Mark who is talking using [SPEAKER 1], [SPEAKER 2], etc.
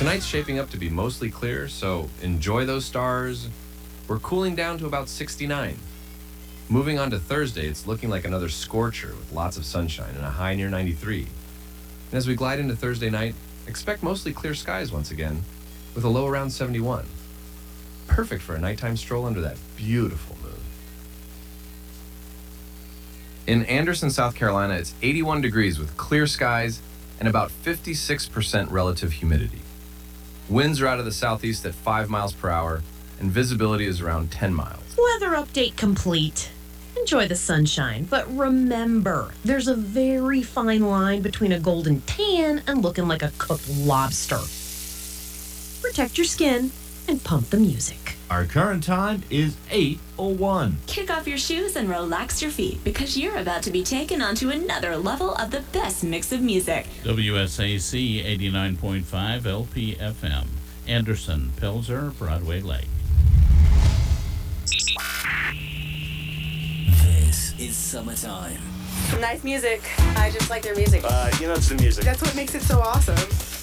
[SPEAKER 1] Tonight's shaping up to be mostly clear, so enjoy those stars. We're cooling down to about 69. Moving on to Thursday, it's looking like another scorcher with lots of sunshine and a high near 93. And as we glide into Thursday night, expect mostly clear skies once again, with a low around 71. Perfect for a nighttime stroll under that beautiful moon. In Anderson, South Carolina, it's 81 degrees with clear skies and about 56% relative humidity. Winds are out of the southeast at 5 miles per hour, and visibility is around 10 miles.
[SPEAKER 2] Weather update complete. Enjoy the sunshine, but remember, there's a very fine line between a golden tan and looking like a cooked lobster. Protect your skin and pump the music.
[SPEAKER 3] Our current time is 8:01.
[SPEAKER 4] Kick off your shoes and relax your feet because you're about to be taken onto another level of the best mix of music.
[SPEAKER 5] WSAC 89.5 LPFM. Anderson, Pilser, Broadway Lake.
[SPEAKER 6] This is summertime.
[SPEAKER 7] Nice music. I just like their music.
[SPEAKER 8] It's the music.
[SPEAKER 7] That's what makes it so awesome.